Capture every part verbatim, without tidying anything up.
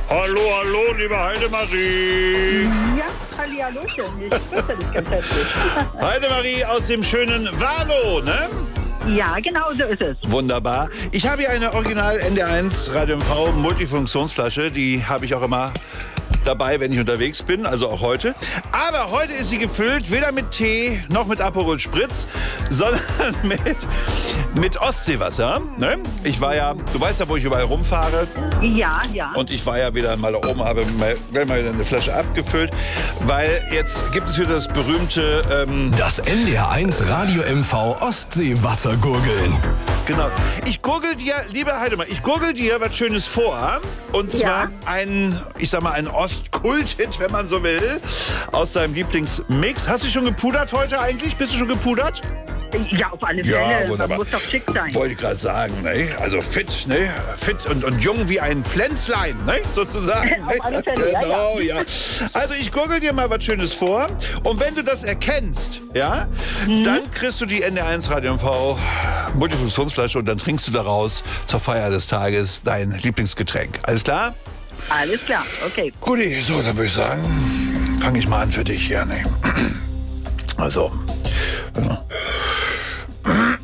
Hallo, hallo, liebe Heidemarie. Ja, hallihallöchen. Ich grüße dich ganz herzlich. Heidemarie aus dem schönen Walo, ne? Ja, genau so ist es. Wunderbar. Ich habe hier eine Original N D eins Radio M V Multifunktionsflasche. Die habe ich auch immer dabei, wenn ich unterwegs bin, also auch heute. Aber heute ist sie gefüllt, weder mit Tee noch mit Aperol Spritz, sondern mit, mit Ostseewasser. Ne? Ich war ja, du weißt ja, wo ich überall rumfahre. Ja, ja. Und ich war ja wieder mal da oben, habe mal, mal eine Flasche abgefüllt, weil jetzt gibt es wieder das berühmte... Ähm das N D R eins Radio M V Ostseewassergurgeln. Genau. Ich gurgel dir, liebe Heidemann, ich gurgel dir was Schönes vor. Und zwar Ja. ein, ich sag mal, ein Ostkult-Hit, wenn man so will, aus deinem Lieblingsmix. Hast du schon gepudert heute eigentlich? Bist du schon gepudert? Ja, auf alle Ja, Fälle. wunderbar. Man muss doch schick sein. Wollte ich gerade sagen, ne? Also fit, ne? Fit und, und jung wie ein Pflänzlein, ne? Sozusagen. Auf alle Fälle, ja, Genau, ja. Also ich gurgel dir mal was Schönes vor. Und wenn du das erkennst, ja, Mhm. dann kriegst du die N D R eins Radio M V Multifunktionsflasche und dann trinkst du daraus zur Feier des Tages dein Lieblingsgetränk. Alles klar? Alles klar, okay. Guti, so, dann würde ich sagen, fange ich mal an für dich, ja, ne? Also,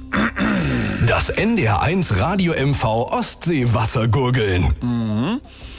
Das N D R eins Radio M V Ostseewassergurgeln. mhm.